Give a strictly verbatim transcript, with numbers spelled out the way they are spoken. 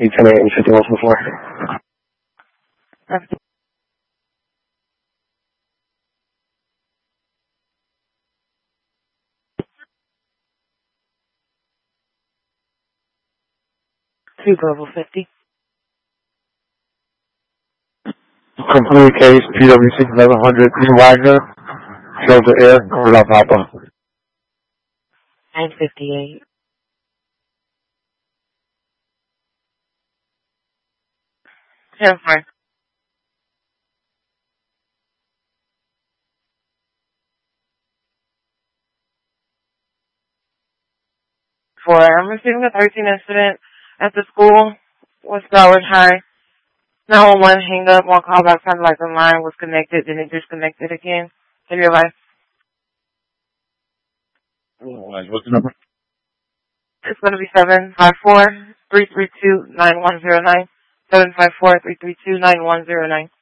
eight ten eight and fifty-one from four. Two Global fifty. Complete case, P W C eleven hundred, E. Wagner, Delta Air, Corral Papa. nine fifty-eight. ten four. Four. I'm receiving a thirteen incident at the school with Broward High. nine one one hang up, one call back sounded like the line was connected, then it disconnected again. Can you realize? What's the number? It's going to be seven five four, three three two, nine one zero nine. seven five four, three three two, nine one zero nine.